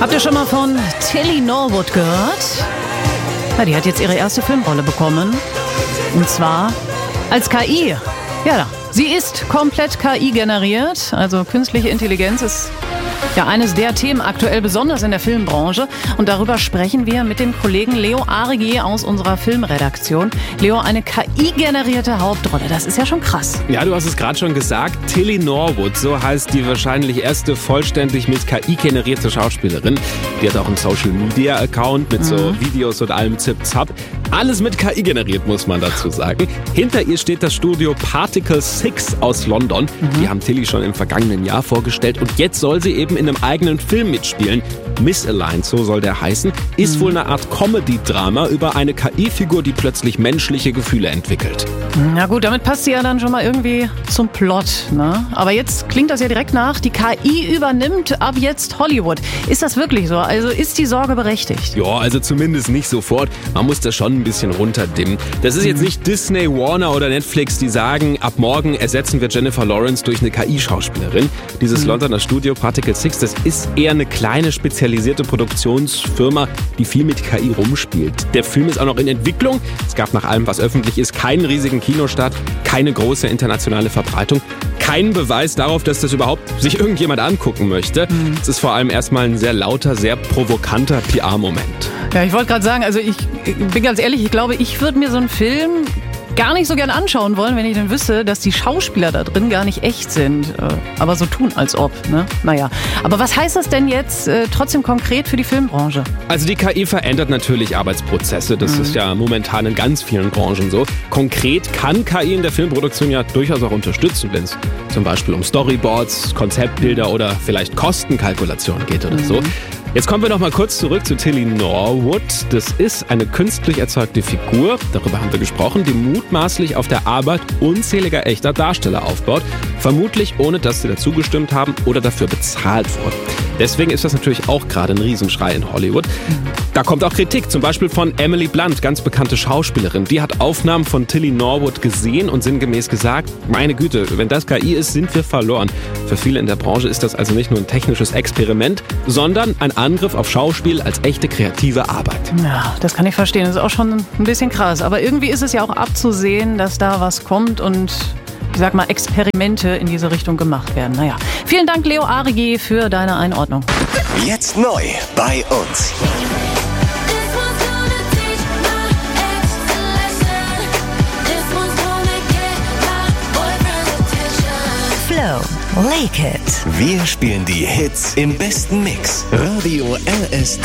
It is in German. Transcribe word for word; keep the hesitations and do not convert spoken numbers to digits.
Habt ihr schon mal von Tilly Norwood gehört? Ja, die hat jetzt ihre erste Filmrolle bekommen. Und zwar als K I. Ja, sie ist komplett K I generiert. Also künstliche Intelligenz ist ja eines der Themen aktuell, besonders in der Filmbranche. Und darüber sprechen wir mit dem Kollegen Leo Arigi aus unserer Filmredaktion. Leo, eine K I-generierte Hauptrolle, das ist ja schon krass. Ja, du hast es gerade schon gesagt, Tilly Norwood, so heißt die wahrscheinlich erste vollständig mit K I generierte Schauspielerin. Die hat auch einen Social-Media-Account mit so mhm. Videos und allem Zip-Zap. Alles mit K I generiert, muss man dazu sagen. Hinter ihr steht das Studio Particle Six aus London. Mhm. Die haben Tilly schon im vergangenen Jahr vorgestellt und jetzt soll sie eben in einem eigenen Film mitspielen. Misaligned, so soll der heißen, ist mhm. wohl eine Art Comedy-Drama über eine K I-Figur, die plötzlich menschliche Gefühle entwickelt. Na gut, damit passt sie ja dann schon mal irgendwie zum Plot, ne? Aber jetzt klingt das ja direkt nach, die K I übernimmt ab jetzt Hollywood. Ist das wirklich so? Also ist die Sorge berechtigt? Ja, also zumindest nicht sofort. Man muss das schon ein bisschen runterdimmen. Das ist jetzt nicht Disney, Warner oder Netflix, die sagen, ab morgen ersetzen wir Jennifer Lawrence durch eine K I-Schauspielerin. Dieses mhm. Londoner Studio Particle Six, das ist eher eine kleine spezialisierte Produktionsfirma, die viel mit K I rumspielt. Der Film ist auch noch in Entwicklung. Es gab nach allem, was öffentlich ist, keinen riesigen Kinostart, keine große internationale Verbreitung, keinen Beweis darauf, dass das überhaupt sich irgendjemand angucken möchte. Mhm. Es ist vor allem erstmal ein sehr lauter, sehr provokanter P R-Moment. Ja, ich wollte gerade sagen, also ich, ich bin ganz ehrlich, ich glaube, ich würde mir so einen Film gar nicht so gern anschauen wollen, wenn ich dann wüsste, dass die Schauspieler da drin gar nicht echt sind. Aber so tun, als ob. Ne? Naja. Aber was heißt das denn jetzt äh, trotzdem konkret für die Filmbranche? Also die K I verändert natürlich Arbeitsprozesse. Das mhm. ist ja momentan in ganz vielen Branchen so. Konkret kann K I in der Filmproduktion ja durchaus auch unterstützen, wenn es zum Beispiel um Storyboards, Konzeptbilder oder vielleicht Kostenkalkulationen geht oder mhm. so. Jetzt kommen wir noch mal kurz zurück zu Tilly Norwood. Das ist eine künstlich erzeugte Figur, darüber haben wir gesprochen, die mutmaßlich auf der Arbeit unzähliger echter Darsteller aufbaut, vermutlich ohne, dass sie dazu gestimmt haben oder dafür bezahlt wurden. Deswegen ist das natürlich auch gerade ein Riesenschrei in Hollywood. Da kommt auch Kritik, zum Beispiel von Emily Blunt, ganz bekannte Schauspielerin. Die hat Aufnahmen von Tilly Norwood gesehen und sinngemäß gesagt, meine Güte, wenn das K I ist, sind wir verloren. Für viele in der Branche ist das also nicht nur ein technisches Experiment, sondern ein Angriff auf Schauspiel als echte kreative Arbeit. Ja, das kann ich verstehen. Das ist auch schon ein bisschen krass. Aber irgendwie ist es ja auch abzusehen, dass da was kommt und ich sag mal, Experimente in diese Richtung gemacht werden. Naja, vielen Dank, Leo Arigi, für deine Einordnung. Jetzt neu bei uns. Flow, Lake It. Wir spielen die Hits im besten Mix. Radio L S